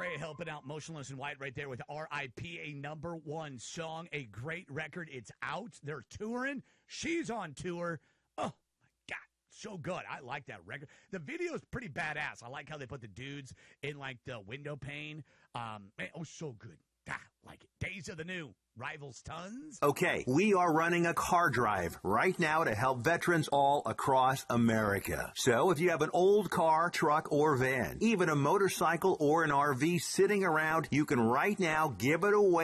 Ray helping out Motionless in White right there with R.I.P., a #1 song, a great record. It's out. They're touring. She's on tour. Oh, my God. So good. I like that record. The video is pretty badass. I like how they put the dudes in, like, the window pane. So good. Like it. Days of the New. Rivals tons. Okay, we are running a car drive right now to help veterans all across America. So if you have an old car, truck, or van, even a motorcycle or an RV sitting around, you can right now give it away.